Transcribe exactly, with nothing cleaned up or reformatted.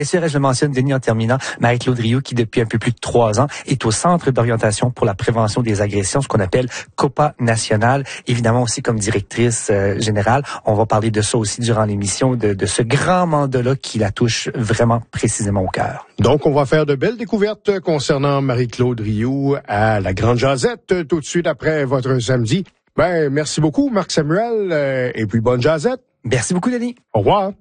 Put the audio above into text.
Et sûr, je le mentionne, Denis, en terminant, Marie-Claude Rioux, qui depuis un peu plus de trois ans est au Centre d'orientation pour la prévention des agressions, ce qu'on appelle COPA National. Évidemment aussi comme directrice euh, générale, on va parler de ça aussi durant l'émission, de, de ce grand mandat-là qui la touche vraiment précisément au cœur. Donc, on va faire de belles découvertes concernant Marie-Claude Rioux à la Grande Jazette tout de suite après votre samedi. Ben, merci beaucoup, Marc Samuel, euh, et puis bonne jazette. Merci beaucoup, Denis. Au revoir.